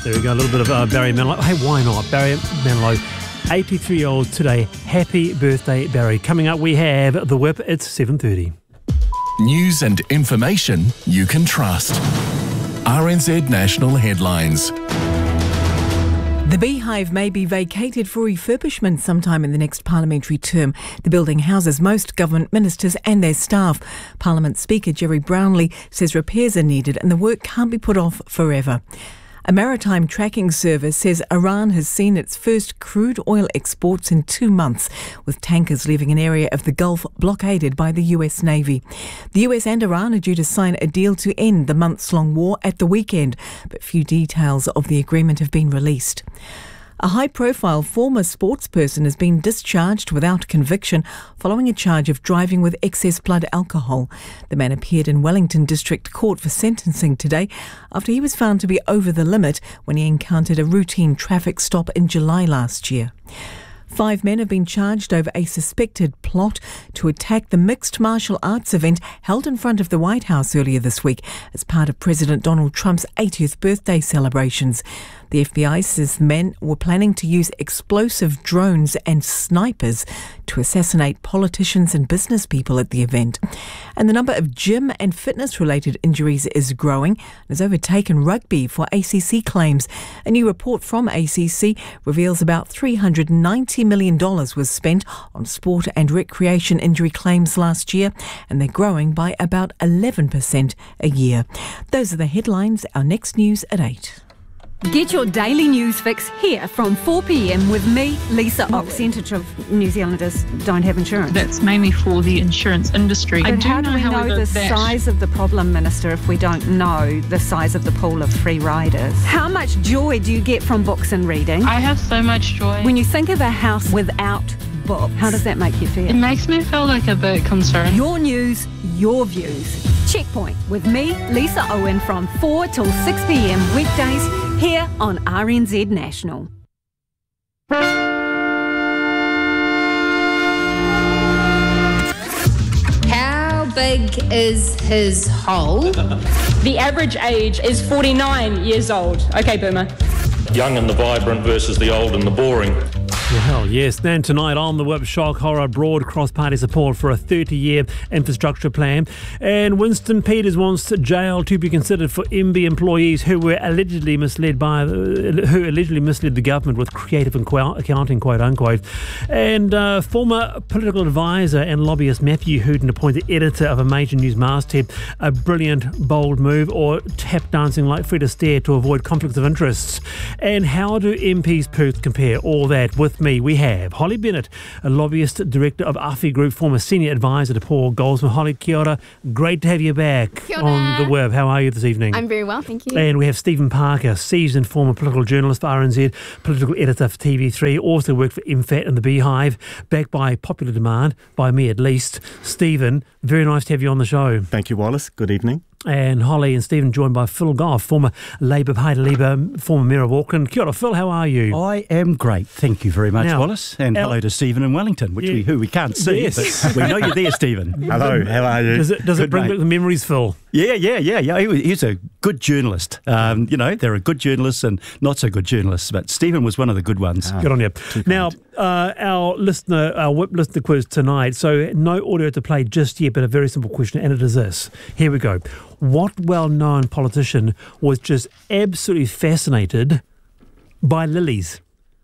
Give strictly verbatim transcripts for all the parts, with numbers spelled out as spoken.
There we go, a little bit of uh, Barry Manilow. Hey, why not? Barry Manilow, eighty-three-year-old today. Happy birthday, Barry. Coming up, we have The Whip. It's seven thirty. News and information you can trust. R N Z National Headlines. The Beehive may be vacated for refurbishment sometime in the next parliamentary term. The building houses most government ministers and their staff. Parliament Speaker Jerry Brownlee says repairs are needed and the work can't be put off forever. A maritime tracking service says Iran has seen its first crude oil exports in two months, with tankers leaving an area of the Gulf blockaded by the U S Navy. The U S and Iran are due to sign a deal to end the months-long war at the weekend, but few details of the agreement have been released. A high-profile former sportsperson has been discharged without conviction following a charge of driving with excess blood alcohol. The man appeared in Wellington District Court for sentencing today after he was found to be over the limit when he encountered a routine traffic stop in July last year. Five men have been charged over a suspected plot to attack the mixed martial arts event held in front of the White House earlier this week as part of President Donald Trump's eightieth birthday celebrations. The F B I says the men were planning to use explosive drones and snipers to assassinate politicians and business people at the event. And the number of gym and fitness-related injuries is growing and has overtaken rugby for A C C claims. A new report from A C C reveals about three hundred ninety million dollars was spent on sport and recreation injury claims last year, and they're growing by about eleven percent a year. Those are the headlines. Our next news at eight. Get your daily news fix here from four p.m. with me, Lisa. A percentage of New Zealanders don't have insurance. That's mainly for the insurance industry. But I do how do know, we know however, the that size of the problem, Minister, if we don't know the size of the pool of free riders? How much joy do you get from books and reading? I have so much joy. When you think of a house without books, how does that make you feel? It makes me feel like a bit concerned. Your news, your views. Checkpoint with me, Lisa Owen, from four till six p.m. weekdays here on R N Z National. How big is his hole? The average age is forty-nine years old. Okay, Boomer. Young and the vibrant versus the old and the boring. Well, yes. Then tonight on The Whip, shock, horror, broad cross-party support for a thirty-year infrastructure plan. And Winston Peters wants jail to be considered for M B employees who were allegedly misled by, uh, who allegedly misled the government with creative accounting, quote unquote. And uh, former political advisor and lobbyist Matthew Hooton appointed editor of a major news masthead. A brilliant, bold move, or tap dancing like Fred Astaire to avoid conflicts of interests. And how do M Ps Perth compare? All that with me, we have Holly Bennett, a lobbyist, director of Afi Group, former senior advisor to Paul Goldsmith. Holly, kia ora. Great to have you back Kia ora. on The Whip. How are you this evening? I'm very well, thank you. And we have Stephen Parker, seasoned former political journalist for R N Z, political editor for T V three, also worked for M FAT and The Beehive, backed by popular demand, by me at least. Stephen, very nice to have you on the show. Thank you, Wallace. Good evening. And Holly and Stephen joined by Phil Goff, former Labour Party leader, former Mayor of Auckland. Kia ora, Phil, how are you? I am great. Thank you very much, Now, Wallace. And our, hello to Stephen in Wellington, which yeah, we who we can't see, yes. but we know you're there, Stephen. Hello, how are you? Does it, does it Good, bring mate. back the memories, Phil? Yeah, yeah, yeah, yeah. He was, he's a good journalist. Um, you know, there are good journalists and not so good journalists, but Stephen was one of the good ones. Ah, Good on you. Now, uh, our listener, our Whip listener quiz tonight. So no audio to play just yet, but a very simple question, and it is this. Here we go. What well-known politician was just absolutely fascinated by lilies?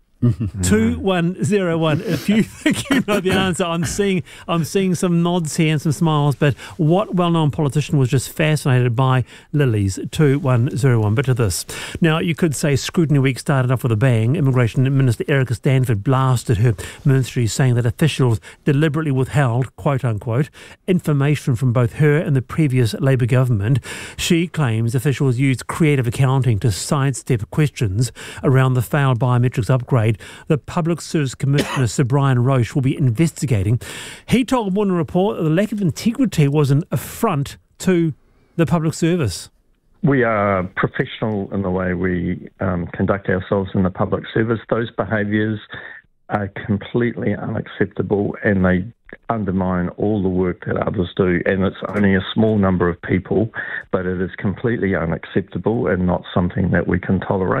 Two one zero one. If you think you know the answer, I'm seeing I'm seeing some nods here and some smiles. But what well-known politician was just fascinated by lilies? Two one zero one. But to this, now you could say Scrutiny Week started off with a bang. Immigration Minister Erica Stanford blasted her ministry, saying that officials deliberately withheld, quote unquote, information from both her and the previous Labour government. She claims officials used creative accounting to sidestep questions around the failed biometrics upgrade. The Public Service Commissioner, Sir Brian Roche, will be investigating. He told Morning Report that the lack of integrity was an affront to the public service. We are professional in the way we um, conduct ourselves in the public service. Those behaviours are completely unacceptable and they undermine all the work that others do. And it's only a small number of people, but it is completely unacceptable and not something that we can tolerate.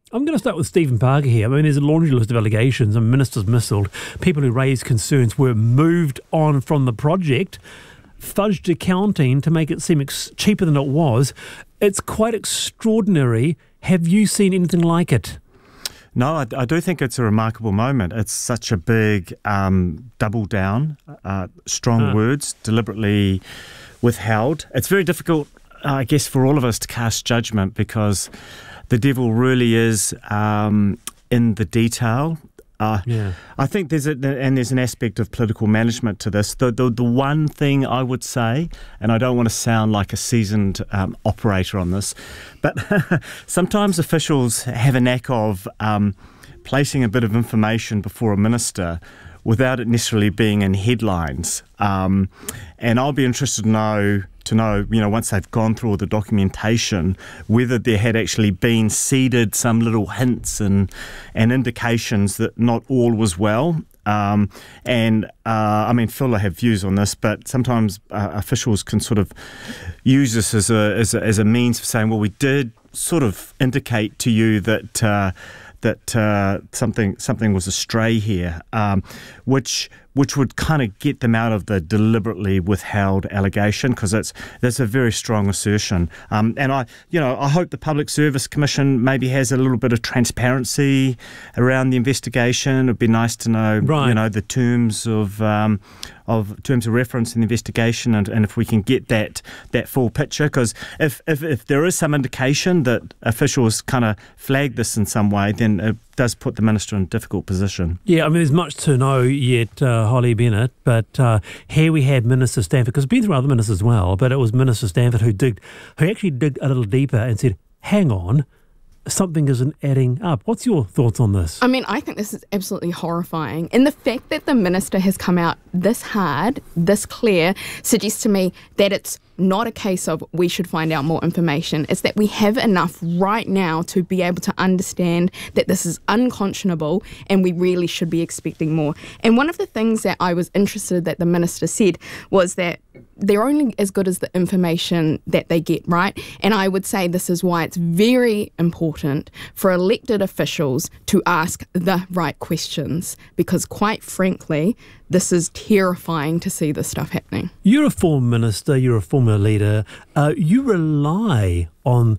I'm going to start with Stephen Parker here. I mean, there's a laundry list of allegations and ministers missiled. People who raised concerns were moved on from the project, fudged accounting to make it seem ex- cheaper than it was. It's quite extraordinary. Have you seen anything like it? No, I, I do think it's a remarkable moment. It's such a big um, double down, uh, strong uh. words, deliberately withheld. It's very difficult, uh, I guess, for all of us to cast judgment because the devil really is um, in the detail. Uh, yeah. I think there's a, and there's an aspect of political management to this. The, the the one thing I would say, and I don't want to sound like a seasoned um, operator on this, but sometimes officials have a knack of um, placing a bit of information before a minister without it necessarily being in headlines. Um, and I'll be interested to know, to know, you know, once they've gone through all the documentation, whether there had actually been seeded some little hints and and indications that not all was well. Um, and, uh, I mean, Phil will have views on this, but sometimes uh, officials can sort of use this as a, as a, as a means for saying, well, we did sort of indicate to you that uh, that uh, something something was astray here, um, which which would kind of get them out of the deliberately withheld allegation, because that's that's a very strong assertion. Um, and I, you know, I hope the Public Service Commission maybe has a little bit of transparency around the investigation. It'd be nice to know, right. you know, the terms of um, of terms of reference in the investigation, and, and if we can get that that full picture, because if, if if there is some indication that officials kind of flagged this in some way, then it does put the minister in a difficult position. Yeah, I mean, there's much to know yet, uh, Holly Bennett, but uh, here we had Minister Stanford, because it's been through other ministers as well, but it was Minister Stanford who digged, who actually digged a little deeper and said, hang on, something isn't adding up. What's your thoughts on this? I mean, I think this is absolutely horrifying. And the fact that the minister has come out this hard, this clear, suggests to me that it's not a case of we should find out more information. It's that we have enough right now to be able to understand that this is unconscionable and we really should be expecting more. And one of the things that I was interested that the minister said was that they're only as good as the information that they get, right? And I would say this is why it's very important for elected officials to ask the right questions, because quite frankly, this is terrifying to see this stuff happening. You're a former minister, you're a former leader. Uh, you rely on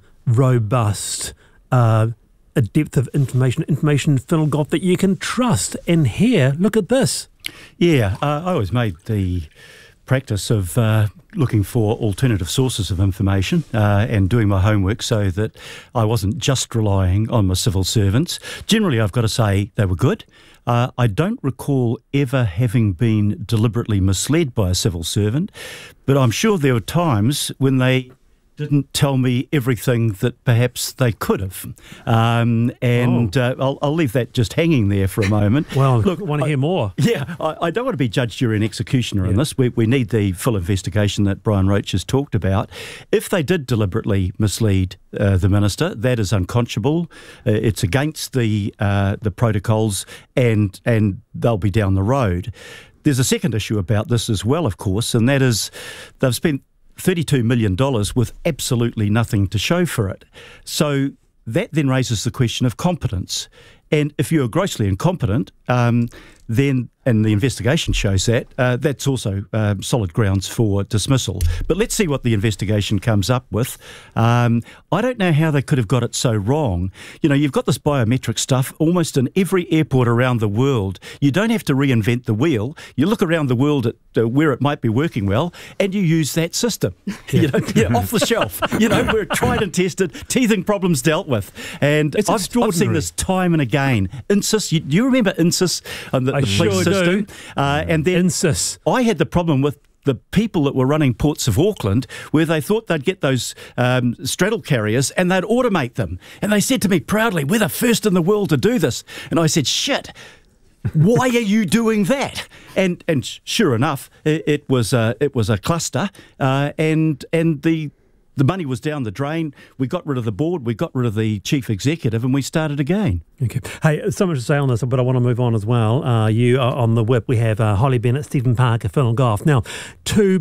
robust uh, a depth of information, information Phil got that you can trust. And here, look at this. Yeah, uh, I always made the practice of uh, looking for alternative sources of information uh, and doing my homework so that I wasn't just relying on my civil servants. Generally, I've got to say they were good. Uh, I don't recall ever having been deliberately misled by a civil servant, but I'm sure there were times when they didn't tell me everything that perhaps they could have. Um, and oh. uh, I'll, I'll leave that just hanging there for a moment. Well, look, I want to hear more. Yeah, I, I don't want to be judge, jury and executioner yeah. in this. We, we need the full investigation that Brian Roach has talked about. If they did deliberately mislead uh, the minister, that is unconscionable. Uh, it's against the uh, the protocols, and and they'll be down the road. There's a second issue about this as well, of course, and that is they've spent thirty-two million dollars with absolutely nothing to show for it. So that then raises the question of competence. And if you're grossly incompetent, um, then, and the investigation shows that, uh, that's also uh, solid grounds for dismissal. But let's see what the investigation comes up with. Um, I don't know how they could have got it so wrong. You know, you've got this biometric stuff almost in every airport around the world. You don't have to reinvent the wheel. You look around the world at uh, where it might be working well, and you use that system. Yeah. You know, yeah, off the shelf. You know, we're tried and tested, teething problems dealt with. And it's I've, I've seen this time and again. INSIS, you, do you remember INSIS? Um, the, I the sure police system? do. Uh, and then INSIS. I had the problem with the people that were running Ports of Auckland, where they thought they'd get those um, straddle carriers and they'd automate them. And they said to me proudly, we're the first in the world to do this. And I said, shit, why are you doing that? And and sure enough, it, it was a, it was a cluster, uh, and and the the money was down the drain. We got rid of the board, we got rid of the chief executive, and we started again. Okay. Hey, so much to say on this, but I want to move on as well. Uh, you are on the whip. We have uh, Holly Bennett, Stephen Parker, Phil Goff. Now, two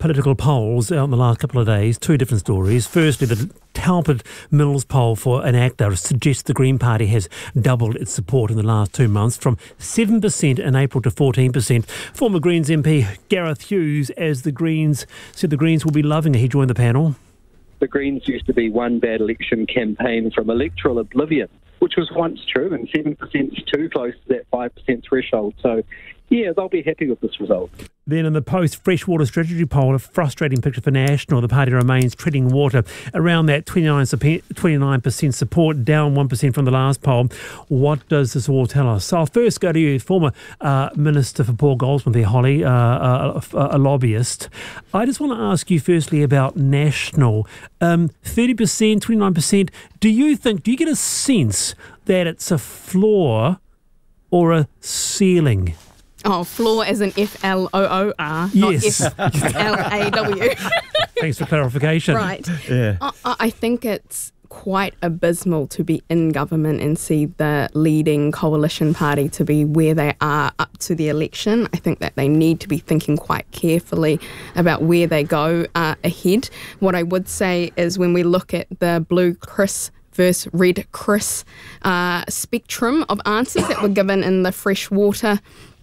political polls out in the last couple of days. Two different stories. Firstly, the Talbot Mills poll for an actor suggests the Green Party has doubled its support in the last two months, from seven percent in April to fourteen percent. Former Greens M P Gareth Hughes, as the Greens said the Greens will be loving it. He joined the panel. The Greens used to be one bad election campaign from electoral oblivion, which was once true, and seven percent is too close to that five percent threshold. So, yeah, they'll be happy with this result. Then in the post-freshwater strategy poll, a frustrating picture for National. The party remains treading water around that twenty-nine percent support, down one percent from the last poll. What does this all tell us? So I'll first go to you, former uh, Minister for Paul Goldsmith there, Holly, uh, a, a lobbyist. I just want to ask you firstly about National. Um, thirty percent, twenty-nine percent, do you think, do you get a sense that it's a floor or a ceiling? Oh, floor as in F L O O R, yes. not F L A W. Thanks for clarification. Right. Yeah. I, I think it's quite abysmal to be in government and see the leading coalition party to be where they are up to the election. I think that they need to be thinking quite carefully about where they go uh, ahead. What I would say is when we look at the blue Chris versus red Chris uh, spectrum of answers that were given in the freshwater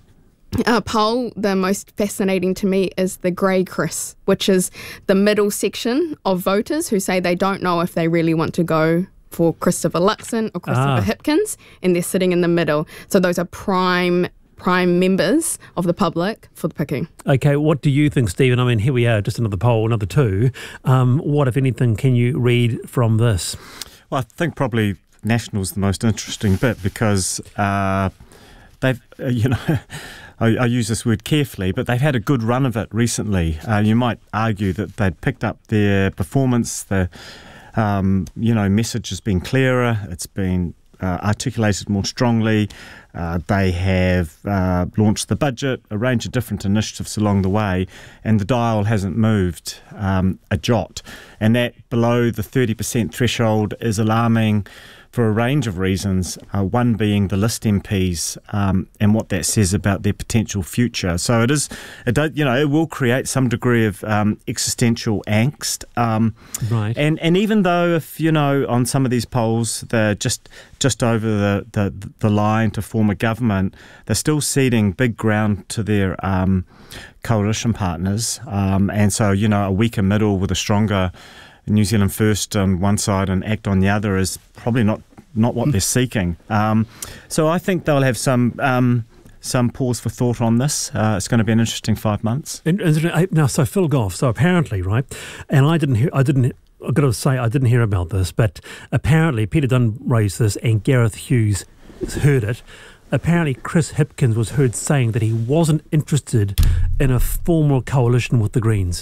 Uh, poll, the most fascinating to me is the grey Chris, which is the middle section of voters who say they don't know if they really want to go for Christopher Luxon or Christopher Ah. Hipkins, and they're sitting in the middle. So those are prime prime members of the public for the picking. Okay, what do you think, Stephen? I mean, here we are, just another poll, another two. Um, what, if anything, can you read from this? Well, I think probably National's the most interesting bit because uh, they've, uh, you know... I, I use this word carefully, but they've had a good run of it recently. Uh, you might argue that they'd picked up their performance. The um, you know message has been clearer. It's been uh, articulated more strongly. Uh, they have uh, launched the budget, a range of different initiatives along the way, and the dial hasn't moved um, a jot. And that below the thirty percent threshold is alarming for a range of reasons, uh, one being the list M Ps um, and what that says about their potential future. So it is, it does, you know, it will create some degree of um, existential angst. Um, right. And and even though if you know on some of these polls they're just just over the the, the line to form a government, they're still ceding big ground to their um, coalition partners. Um, and so you know a weaker middle with a stronger New Zealand First on one side and ACT on the other is probably not, not what they're seeking. Um, so I think they'll have some um, some pause for thought on this. Uh, it's going to be an interesting five months. And, and now, so Phil Goff. So apparently, right, and I didn't hear. I didn't. I've got to say, I didn't hear about this, but apparently Peter Dunn raised this, and Gareth Hughes heard it. Apparently, Chris Hipkins was heard saying that he wasn't interested in a formal coalition with the Greens.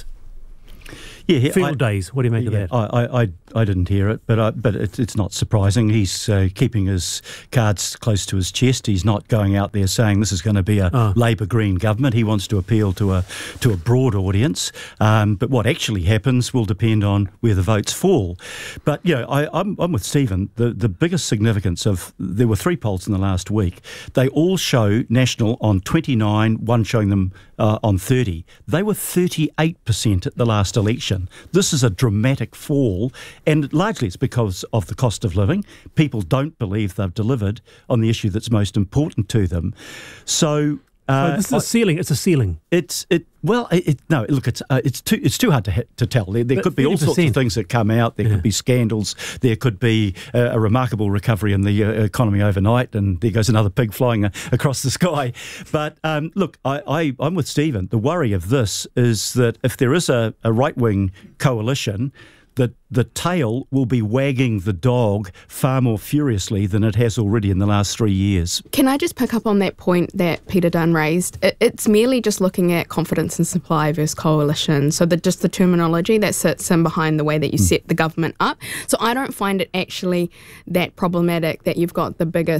Yeah, Field I, days. What do you make yeah, of that? I, I, I didn't hear it, but I, but it, it's not surprising. He's uh, keeping his cards close to his chest. He's not going out there saying this is going to be a Oh. Labour Green government. He wants to appeal to a to a broad audience. Um, but what actually happens will depend on where the votes fall. But you know, I, I'm I'm with Stephen. The the biggest significance of there were three polls in the last week. They all show National on twenty-nine, one showing them uh, on thirty. They were thirty-eight percent at the last election. This is a dramatic fall, and largely it's because of the cost of living. People don't believe they've delivered on the issue that's most important to them. So, uh, so this is a ceiling. It's a ceiling. It's it. Well, it, it, no. Look, it's uh, it's too it's too hard to hit, to tell. There, there But could be all sorts thirty percent. of things that come out. There Yeah. could be scandals. There could be uh, a remarkable recovery in the uh, economy overnight, and there goes another pig flying uh, across the sky. But um, look, I, I I'm with Stephen. The worry of this is that if there is a, a right wing coalition, that the tail will be wagging the dog far more furiously than it has already in the last three years. Can I just pick up on that point that Peter Dunn raised? It, it's merely just looking at confidence and supply versus coalition. So the, just the terminology that sits in behind the way that you Mm. set the government up. So I don't find it actually that problematic that you've got the biggest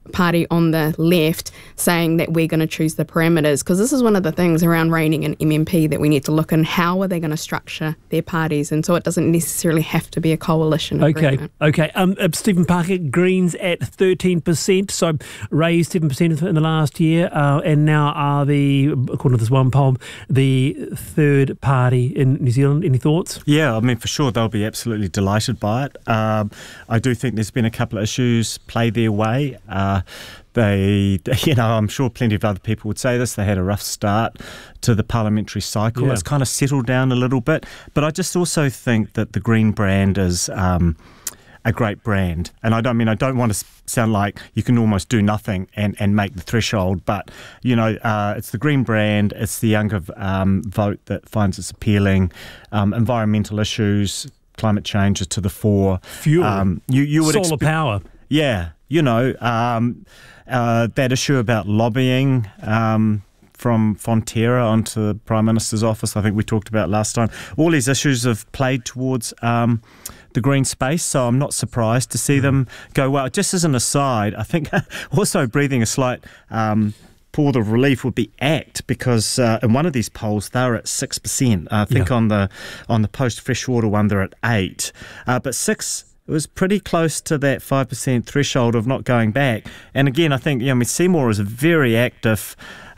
party on the left saying that we're going to choose the parameters, because this is one of the things around reigning an M M P that we need to look in. How are they going to structure their parties? And so it doesn't necessarily have to be a coalition Okay, agreement. okay. Um, uh, Stephen Parker, Greens at thirteen percent, so raised seven percent in the last year, uh, and now are the, according to this one poll, the third party in New Zealand. Any thoughts? Yeah, I mean, for sure, they'll be absolutely delighted by it. Um, I do think there's been a couple of issues play their way. Uh, They, you know, I'm sure plenty of other people would say this. They had a rough start to the parliamentary cycle. Yeah. It's kind of settled down a little bit. But I just also think that the Green brand is um, a great brand. And I don't I mean I don't want to sound like you can almost do nothing and, and make the threshold. But, you know, uh, it's the Green brand. It's the younger um, vote that finds it's appealing. Um, environmental issues, climate change is to the fore. Fuel. Um, you, you would Solar expe- power. Yeah, you know, um, uh, that issue about lobbying um, from Fonterra onto the Prime Minister's office, I think we talked about last time. All these issues have played towards um, the green space, so I'm not surprised to see mm. them go well. Just as an aside, I think also breathing a slight um, pour of relief would be ACT, because uh, in one of these polls they're at six percent. I think yeah. on the on the post freshwater one they're at eight, uh, but six. It was pretty close to that five percent threshold of not going back. And again, I think, you know, I mean, Seymour is a very active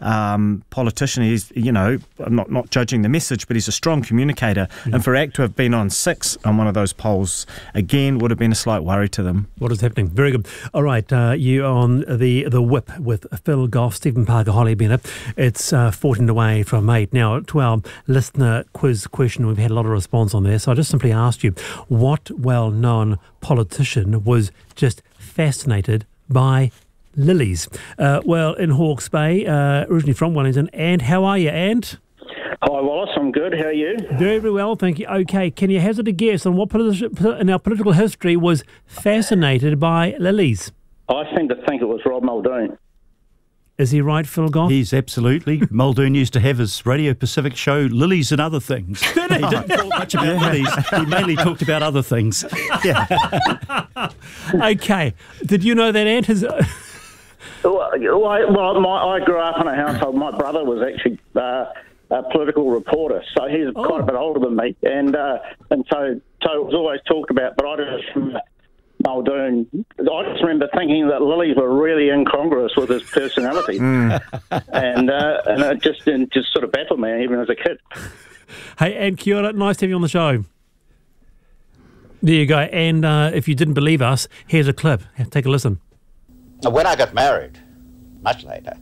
um, politician. He's, you know, I'm not, not judging the message, but he's a strong communicator. Mm. And for ACT to have been on six on one of those polls, again, would have been a slight worry to them. What is happening? Very good. All right, uh, you on the, the whip with Phil Goff, Stephen Parker, Holly Bennett. It's uh, fourteen away from eight. Now, to our listener quiz question, we've had a lot of response on there. So I just simply asked you, what well-known politician was just fascinated by lilies? Uh, well, in Hawke's Bay, uh, originally from Wellington. And how are you, Ant? Hi, Wallace. I'm good. How are you? Very, very well, thank you. Okay, can you hazard a guess on what politi- in our political history was fascinated by lilies? I seem to think it was Rob Muldoon. Is he right, Phil Goff? He's absolutely. Muldoon used to have his Radio Pacific show, Lilies and Other Things. Did he? He didn't talk much about lilies. He mainly talked about other things. Yeah. Okay. Did you know that, Ant? Has... well, I, well my, I grew up in a household. My brother was actually uh, a political reporter, so he's oh. quite a bit older than me. And uh, and so, so it was always talked about, but I just remember Muldoon. I just remember thinking that lilies were really incongruous with his personality. Mm. and uh, and it just, it just sort of baffled me, even as a kid. Hey, and kia ora, nice to have you on the show. There you go. And uh, if you didn't believe us, here's a clip. Take a listen. When I got married, much later,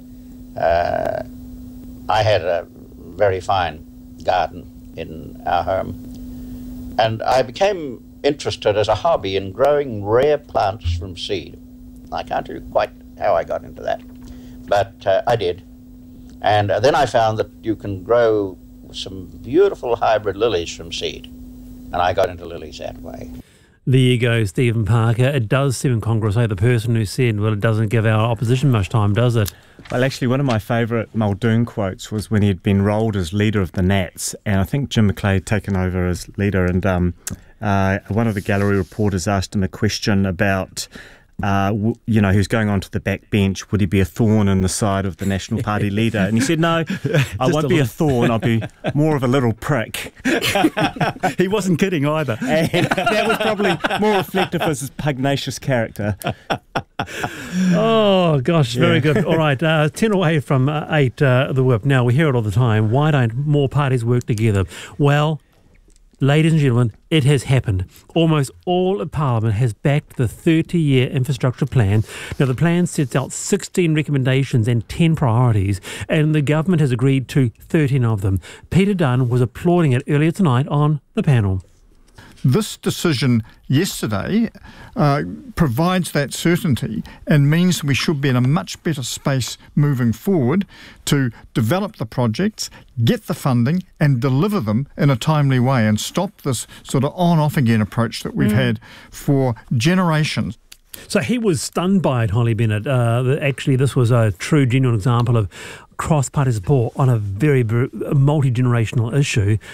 uh, I had a very fine garden in our home. And I became interested as a hobby in growing rare plants from seed. I can't tell you quite how I got into that, but uh, I did. And uh, then I found that you can grow some beautiful hybrid lilies from seed. And I got into lilies that way. There you go, Stephen Parker. It does seem incongruous, hey, the person who said, well, it doesn't give our opposition much time, does it? Well, actually, one of my favourite Muldoon quotes was when he had been rolled as leader of the Nats, and I think Jim McLeay had taken over as leader, and um, uh, one of the gallery reporters asked him a question about, uh, w- you know, he was going onto the back bench, would he be a thorn in the side of the National Party leader? And he said, no, I won't a be a thorn, I'll be more of a little prick. He wasn't kidding either. And that was probably more reflective of his pugnacious character. Oh, gosh, very yeah. good. All right, uh, ten away from uh, eight, uh, the whip. Now, we hear it all the time. Why don't more parties work together? Well, ladies and gentlemen, it has happened. Almost all of Parliament has backed the thirty-year infrastructure plan. Now, the plan sets out sixteen recommendations and ten priorities, and the government has agreed to thirteen of them. Peter Dunn was applauding it earlier tonight on the panel. This decision yesterday uh, provides that certainty and means we should be in a much better space moving forward to develop the projects, get the funding and deliver them in a timely way and stop this sort of on-off again approach that we've mm. had for generations. So he was stunned by it, Holly Bennett. Uh, actually, this was a true, genuine example of cross-party support on a very, very multi-generational issue.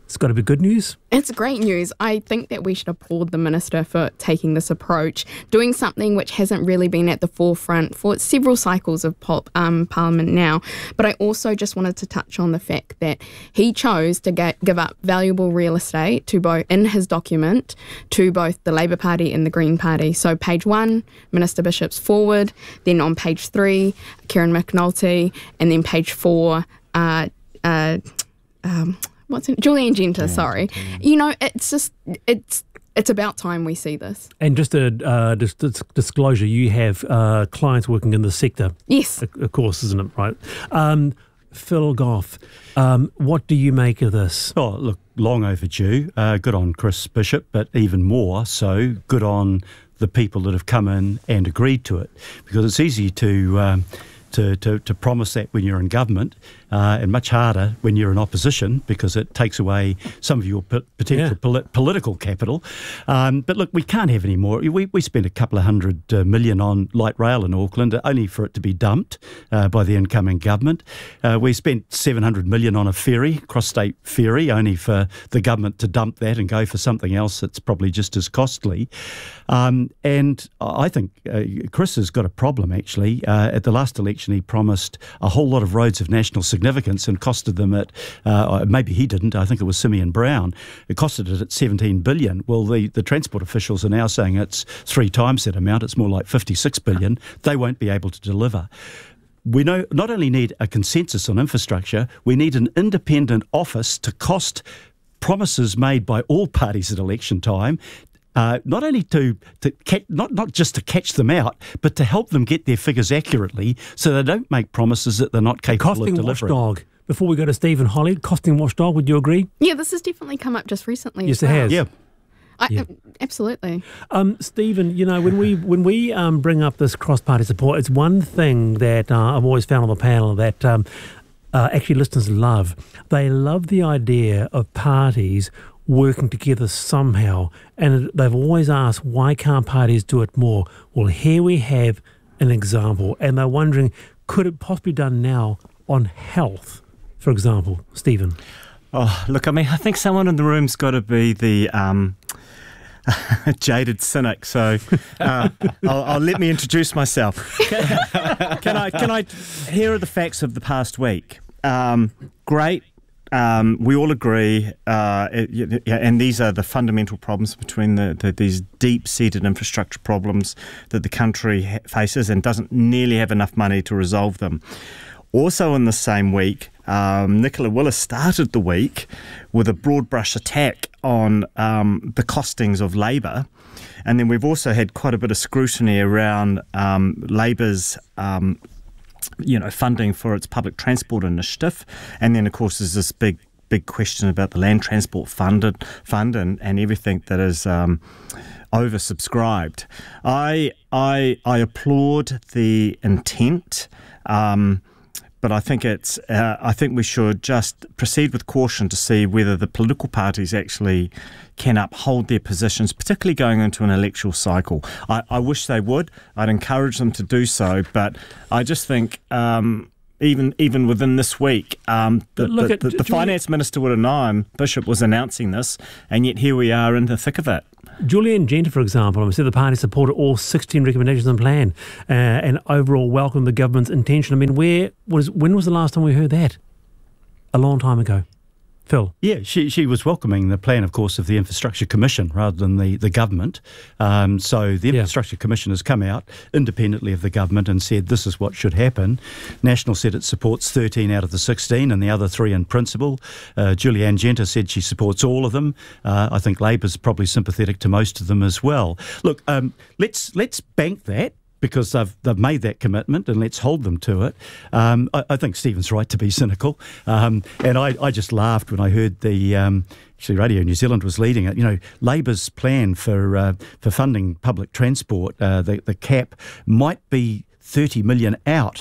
It's got to be good news. It's great news. I think that we should applaud the Minister for taking this approach, doing something which hasn't really been at the forefront for several cycles of pop, um, Parliament now. But I also just wanted to touch on the fact that he chose to get, give up valuable real estate to both in his document to both the Labour Party and the Green Party. So page one, Minister Bishop's forward, then on page three, Kieran McNulty, and then page four, uh, uh, um, What's it? Julian Genter, yeah, sorry. Yeah. You know, it's just, it's it's about time we see this. And just a uh, dis- dis- disclosure, you have uh, clients working in the sector. Yes. Of, of course, isn't it, right? Um, Phil Goff, um, what do you make of this? Oh, look, long overdue. Uh, good on Chris Bishop, but even more so, good on the people that have come in and agreed to it. Because it's easy to... Um, To, to, to promise that when you're in government, uh, and much harder when you're in opposition, because it takes away some of your p- potential yeah. poli- political capital. Um, but look, we can't have any more. We, we spent a couple of hundred uh, million on light rail in Auckland, only for it to be dumped uh, by the incoming government. Uh, we spent seven hundred million on a ferry, cross-state ferry, only for the government to dump that and go for something else that's probably just as costly. Um, and I think uh, Chris has got a problem, actually. Uh, at the last election, he promised a whole lot of roads of national significance and costed them at, uh, maybe he didn't, I think it was Simeon Brown, it costed it at seventeen billion. Well, the, the transport officials are now saying it's three times that amount, it's more like fifty-six billion. They won't be able to deliver. We know not only need a consensus on infrastructure, we need an independent office to cost promises made by all parties at election time. Uh, not only to, to catch, not, not just to catch them out, but to help them get their figures accurately so they don't make promises that they're not capable of delivering. Costing watchdog. Before we go to Stephen Holly, costing watchdog, would you agree? Yeah, this has definitely come up just recently. Yes, as well. it has. Yeah. I, Yeah. Absolutely. Um, Stephen, you know, when we when we um, bring up this cross-party support, it's one thing that uh, I've always found on the panel that um, uh, actually listeners love. They love the idea of parties working together somehow, and they've always asked, why can't parties do it more? Well, here we have an example, and they're wondering, could it possibly be done now on health, for example? Stephen? Oh, look, I mean, I think someone in the room's got to be the um, jaded cynic, so uh, I'll, I'll let me introduce myself. Can, can I? Can I? Here are the facts of the past week. Um, great. Um, we all agree, uh, it, and these are the fundamental problems between the, the, these deep-seated infrastructure problems that the country ha- faces and doesn't nearly have enough money to resolve them. Also in the same week, um, Nicola Willis started the week with a broad brush attack on um, the costings of Labour. And then we've also had quite a bit of scrutiny around um, Labour's um you know, funding for its public transport initiative. And then, of course, there's this big, big question about the land transport funded, fund and, and everything that is um, oversubscribed. I, I, I applaud the intent, um, but I think it's. Uh, I think we should just proceed with caution to see whether the political parties actually can uphold their positions, particularly going into an electoral cycle. I, I wish they would. I'd encourage them to do so, but I just think um, even even within this week, um, the, the, at, the, the finance minister would have known Bishop was announcing this, and yet here we are in the thick of it. Julian Genter, for example, said the party supported all sixteen recommendations in the plan uh, and overall welcomed the government's intention. I mean, where was when was the last time we heard that? A long time ago. Phil? Yeah, she she was welcoming the plan, of course, of the Infrastructure Commission rather than the, the government. Um, so the Infrastructure yeah. Commission has come out independently of the government and said this is what should happen. National said it supports thirteen out of the sixteen and the other three in principle. Uh, Julianne Genter said she supports all of them. Uh, I think Labor's probably sympathetic to most of them as well. Look, um, let's let's bank that, because they've, they've made that commitment, and let's hold them to it. Um, I, I think Stephen's right to be cynical. Um, and I, I just laughed when I heard the, um, actually Radio New Zealand was leading it, you know, Labor's plan for uh, for funding public transport, uh, the, the cap might be thirty million out.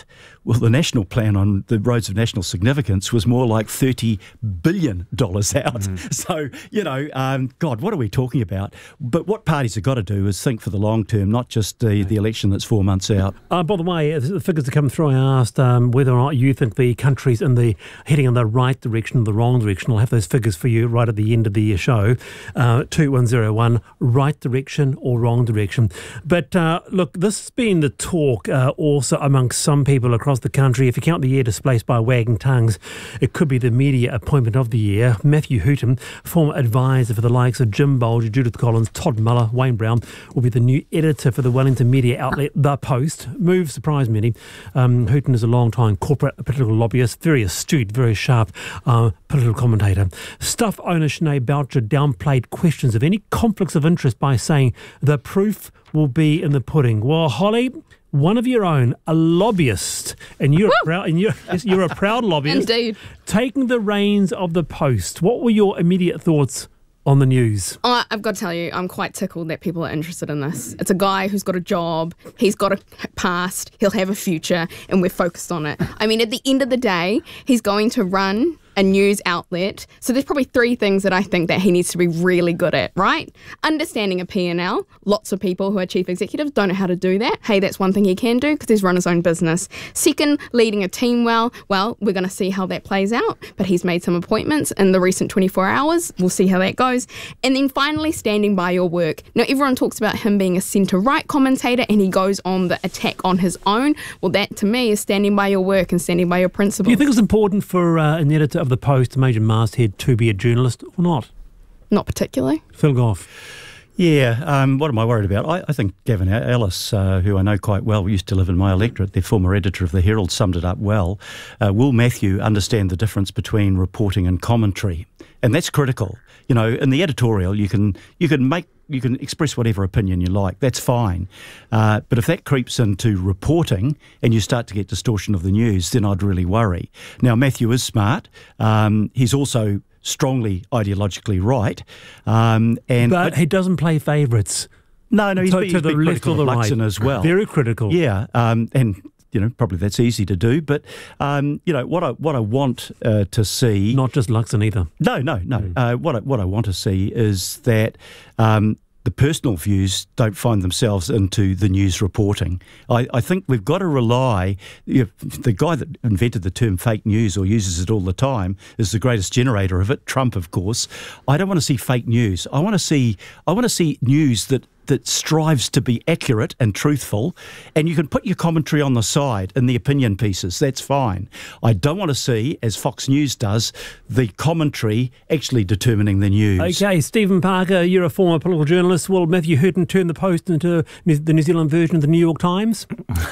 Well, the national plan on the roads of national significance was more like thirty billion dollars out. Mm. So, you know, um, God, what are we talking about? But what parties have got to do is think for the long term, not just the, the election that's four months out. Uh, by the way, the figures that come through, I asked um, whether or not you think the country's in the heading in the right direction or the wrong direction. I'll have those figures for you right at the end of the show. Uh, two one zero one, right direction or wrong direction. But uh, look, this has been the talk uh, also amongst some people across the country. If you count the year displaced by wagging tongues, it could be the media appointment of the year. Matthew Hooton, former advisor for the likes of Jim Bolger, Judith Collins, Todd Muller, Wayne Brown, will be the new editor for the Wellington media outlet The Post. Move surprised many. Um, Hooton is a long-time corporate political lobbyist, very astute, very sharp uh, political commentator. Stuff owner Sinead Boucher downplayed questions of any conflicts of interest by saying the proof will be in the pudding. Well, Holly, one of your own, a lobbyist, and you're a proud, and you're, you're a proud lobbyist, indeed, taking the reins of the Post. What were your immediate thoughts on the news? Oh, I've got to tell you, I'm quite tickled that people are interested in this. It's a guy who's got a job, he's got a past, he'll have a future, and we're focused on it. I mean, at the end of the day, he's going to run a news outlet. So there's probably three things that I think that he needs to be really good at, right? Understanding a P and L. Lots of people who are chief executives don't know how to do that. Hey, that's one thing he can do because he's run his own business. Second, leading a team well. Well, we're going to see how that plays out, but he's made some appointments in the recent twenty-four hours. We'll see how that goes. And then finally, standing by your work. Now, everyone talks about him being a centre-right commentator and he goes on the attack on his own. Well, that to me is standing by your work and standing by your principles. Do you think it's important for uh, an editor of the Post, a major masthead, to be a journalist or not? Not particularly. Phil Goff. Yeah, um, what am I worried about? I, I think Gavin Ellis, uh, who I know quite well, used to live in my electorate, the former editor of the Herald, summed it up well. Uh, will Matthew understand the difference between reporting and commentary? And that's critical. You know, in the editorial, you can you can make you can express whatever opinion you like. That's fine. Uh, but if that creeps into reporting and you start to get distortion of the news, then I'd really worry. Now, Matthew is smart. Um, he's also strongly ideologically right. Um, and but, but he doesn't play favourites. No, no, he's, to, he's to the left or the right as well. Very critical. Yeah, um, and you know, probably that's easy to do. But um, you know, what I what I want uh, to see, not just Luxon either. No, no, no. Mm. Uh, what I, what I want to see is that. Um, The personal views don't find themselves into the news reporting. I, I think we've got to rely. You know, the guy that invented the term fake news or uses it all the time is the greatest generator of it, Trump, of course. I don't want to see fake news. I want to see. I want to see news that. that strives to be accurate and truthful, and you can put your commentary on the side in the opinion pieces, that's fine. I don't want to see, as Fox News does, the commentary actually determining the news. Okay, Stephen Parker, you're a former political journalist. Will Matthew Hooton turn the Post into the New Zealand version of the New York Times?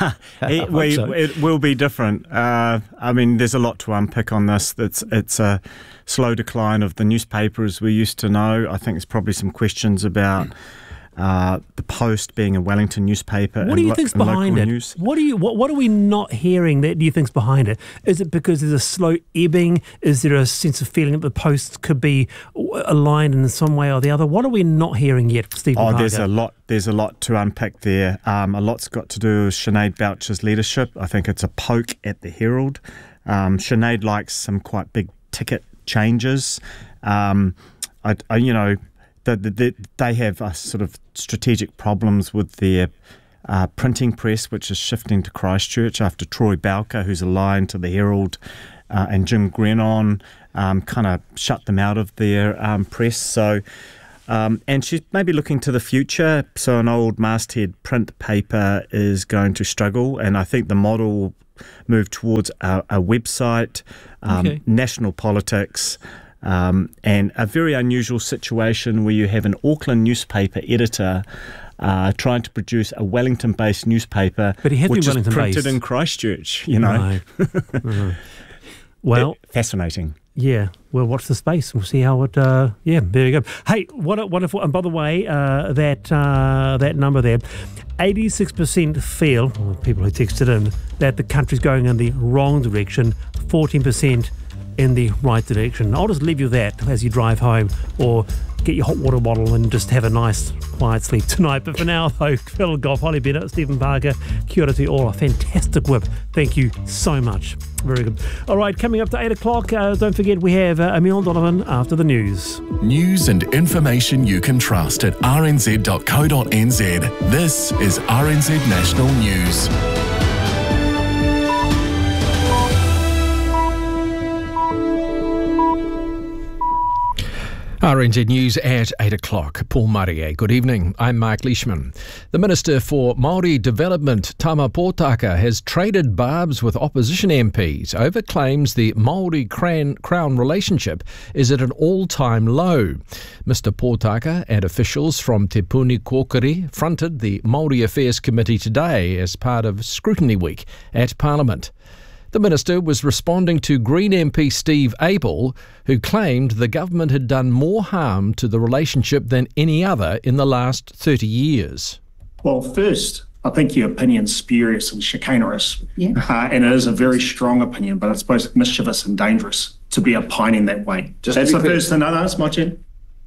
it, we, so. it will be different. Uh, I mean, there's a lot to unpick on this. It's, it's a slow decline of the newspaper as we used to know. I think there's probably some questions about Uh, the Post being a Wellington newspaper. What do you lo- think's behind it? News. What do you? What, what are we not hearing that do you think's behind it? Is it because there's a slow ebbing? Is there a sense of feeling that the Post could be aligned in some way or the other? What are we not hearing yet, Stephen Oh, Parker? there's a lot. There's a lot to unpick there. Um, a lot's got to do with Sinead Boucher's leadership. I think it's a poke at the Herald. Um, Sinead likes some quite big ticket changes. Um, I, I, you know. The, the, the, they have uh, sort of strategic problems with their uh, printing press, which is shifting to Christchurch after Troy Bowker, who's aligned to the Herald, uh, and Jim Grenon um, kind of shut them out of their um, press. So, um, and she's maybe looking to the future. So an old masthead print paper is going to struggle, and I think the model will move towards a, a website, um, okay. national politics. Um, and a very unusual situation where you have an Auckland newspaper editor uh, trying to produce a Wellington-based newspaper, but he has which been is printed Wellington-based. in Christchurch. You know, right. mm-hmm. Well, it, fascinating. Yeah, we'll watch the space. We'll see how it. Uh, yeah, there you go. Hey, what a wonderful! And by the way, uh, that uh, that number there, eighty-six percent feel, well, people who texted in, that the country's going in the wrong direction. Fourteen percent in the right direction. I'll just leave you that as you drive home, or get your hot water bottle and just have a nice quiet sleep tonight. But for now, though, Phil Goff, Holly Bennett, Stephen Parker, kia ora to you all. A fantastic whip. Thank you so much. Very good. All right, coming up to eight o'clock, uh, don't forget we have uh, Emile Donovan after the news. News and information you can trust at r n z dot co dot n z. This is R N Z National News. R N Z News at eight o'clock. Paul Marie. Good evening. I'm Mark Leishman. The Minister for Māori Development, Tama Potaka, has traded barbs with opposition M Ps over claims the Māori-Crown relationship is at an all-time low. Mister Potaka and officials from Te Puni Kōkiri fronted the Māori Affairs Committee today as part of Scrutiny Week at Parliament. The Minister was responding to Green M P Steve Abel, who claimed the government had done more harm to the relationship than any other in the last thirty years. Well, first, I think your opinion's spurious and chicanerous. Yeah. Uh, and it is a very strong opinion, but it's both mischievous and dangerous to be opining that way. Just That's the clear. first thing. No, no, it's my turn.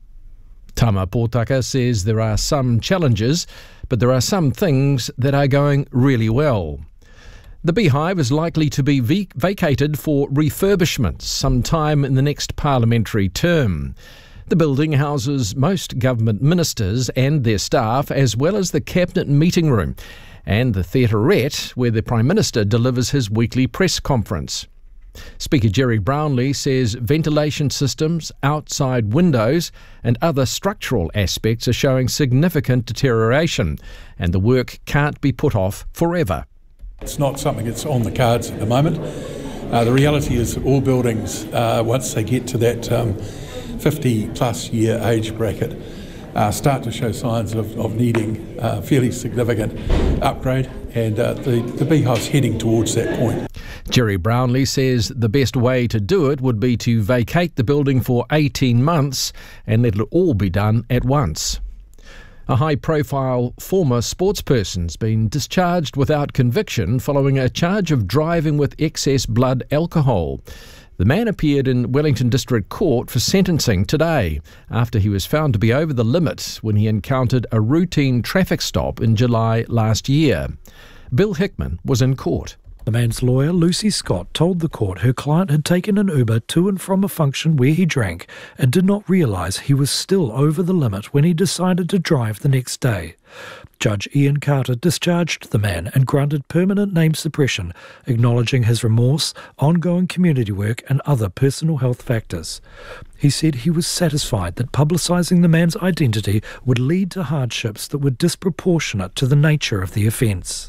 Tama Potaka says there are some challenges, but there are some things that are going really well. The Beehive is likely to be vac- vacated for refurbishment sometime in the next parliamentary term. The building houses most government ministers and their staff, as well as the cabinet meeting room and the theatrette where the Prime Minister delivers his weekly press conference. Speaker Jerry Brownlee says ventilation systems, outside windows and other structural aspects are showing significant deterioration, and the work can't be put off forever. It's not something that's on the cards at the moment. Uh, the reality is all buildings, uh, once they get to that um, fifty plus year age bracket, uh, start to show signs of, of needing uh, fairly significant upgrade, and uh, the, the Beehive's heading towards that point. Jerry Brownlee says the best way to do it would be to vacate the building for eighteen months and let it all be done at once. A high-profile former sportsperson's been discharged without conviction following a charge of driving with excess blood alcohol. The man appeared in Wellington District Court for sentencing today after he was found to be over the limit when he encountered a routine traffic stop in July last year. Bill Hickman was in court. The man's lawyer, Lucy Scott, told the court her client had taken an Uber to and from a function where he drank and did not realise he was still over the limit when he decided to drive the next day. Judge Ian Carter discharged the man and granted permanent name suppression, acknowledging his remorse, ongoing community work and other personal health factors. He said he was satisfied that publicising the man's identity would lead to hardships that were disproportionate to the nature of the offence.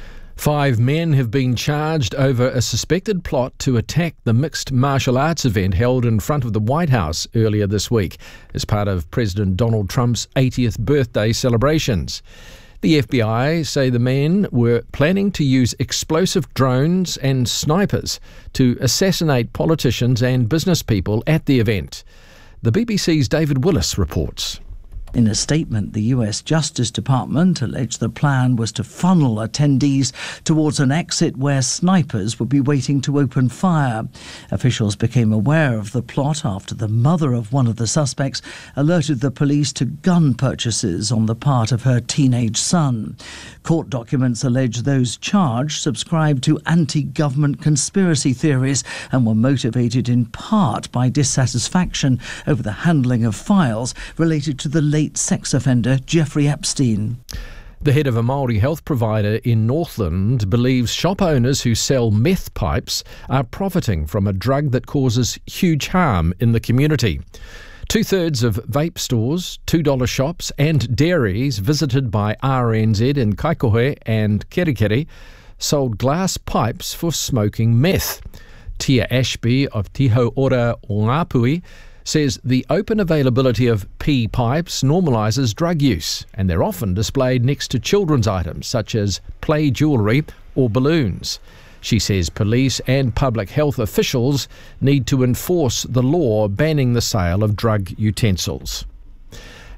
Five men have been charged over a suspected plot to attack the mixed martial arts event held in front of the White House earlier this week as part of President Donald Trump's eightieth birthday celebrations. The F B I say the men were planning to use explosive drones and snipers to assassinate politicians and business people at the event. The B B C's David Willis reports. In a statement, the U S Justice Department alleged the plan was to funnel attendees towards an exit where snipers would be waiting to open fire. Officials became aware of the plot after the mother of one of the suspects alerted the police to gun purchases on the part of her teenage son. Court documents allege those charged subscribed to anti-government conspiracy theories and were motivated in part by dissatisfaction over the handling of files related to the late sex offender Jeffrey Epstein. The head of a Māori health provider in Northland believes shop owners who sell meth pipes are profiting from a drug that causes huge harm in the community. Two-thirds of vape stores, two dollar shops and dairies visited by R N Z in Kaikohe and Kerikeri sold glass pipes for smoking meth. Tia Ashby of Tiho Ora o Ngāpui says the open availability of P pipes normalises drug use, and they're often displayed next to children's items such as play jewellery or balloons. She says police and public health officials need to enforce the law banning the sale of drug utensils.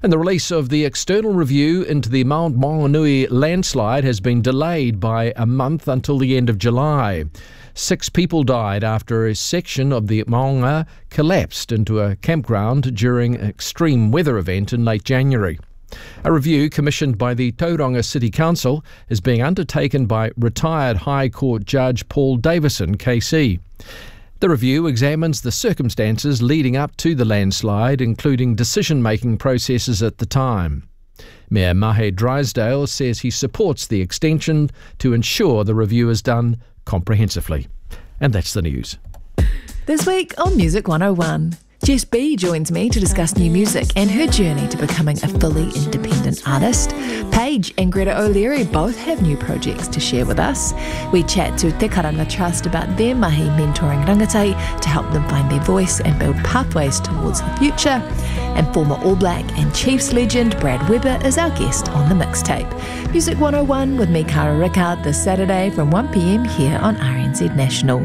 And the release of the external review into the Mount Maunganui landslide has been delayed by a month until the end of July. Six people died after a section of the Maunga collapsed into a campground during an extreme weather event in late January. A review commissioned by the Tauranga City Council is being undertaken by retired High Court Judge Paul Davison, K C. The review examines the circumstances leading up to the landslide, including decision-making processes at the time. Mayor Mahe Drysdale says he supports the extension to ensure the review is done comprehensively. And that's the news. This week on Music one oh one, Jess B joins me to discuss new music and her journey to becoming a fully independent artist. Paige and Greta O'Leary both have new projects to share with us. We chat to Te Karanga Trust about their mahi mentoring rangatahi to help them find their voice and build pathways towards the future. And former All Black and Chiefs legend Brad Weber is our guest on the mixtape. Music one oh one with me, Cara Rickard, this Saturday from one p m here on R N Z National.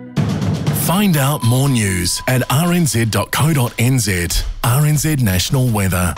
Find out more news at r n z dot co dot n z. R N Z National Weather.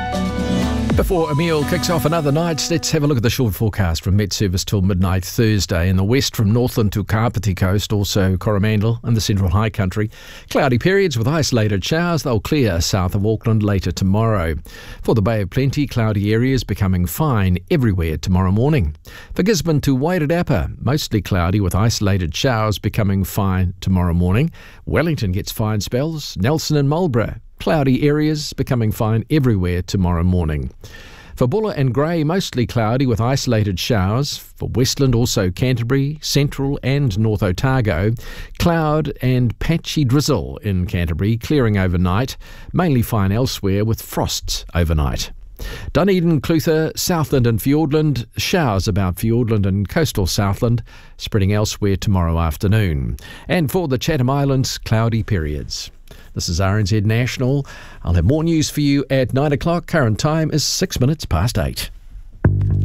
Before Emil kicks off another night, let's have a look at the short forecast from Met Service till midnight Thursday. In the west from Northland to Kapiti Coast, also Coromandel and the Central High Country. Cloudy periods with isolated showers. They'll clear south of Auckland later tomorrow. For the Bay of Plenty, cloudy areas becoming fine everywhere tomorrow morning. For Gisborne to Wairarapa, mostly cloudy with isolated showers becoming fine tomorrow morning. Wellington gets fine spells. Nelson and Marlborough, cloudy areas becoming fine everywhere tomorrow morning. For Buller and Grey, mostly cloudy with isolated showers. For Westland, also Canterbury, Central and North Otago, cloud and patchy drizzle in Canterbury, clearing overnight. Mainly fine elsewhere with frosts overnight. Dunedin, Clutha, Southland and Fiordland, showers about Fiordland and coastal Southland, spreading elsewhere tomorrow afternoon. And for the Chatham Islands, cloudy periods. This is R N Z National. I'll have more news for you at nine o'clock. Current time is six minutes past eight.